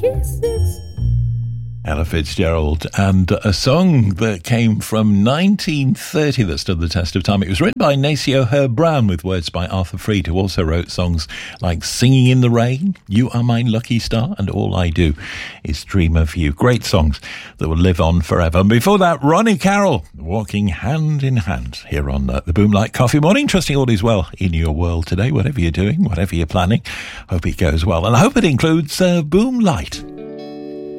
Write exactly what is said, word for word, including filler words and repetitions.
Kisses. Ella Fitzgerald, and a song that came from nineteen thirty that stood the test of time. It was written by Nacio Herb Brown with words by Arthur Freed, who also wrote songs like Singing in the Rain, You Are My Lucky Star, and All I Do Is Dream of You. Great songs that will live on forever. And before that, Ronnie Carroll, Walking Hand in Hand, here on uh, the Boomlight Coffee Morning. Trusting all is well in your world today, whatever you're doing, whatever you're planning. Hope it goes well. And I hope it includes uh, Boomlight.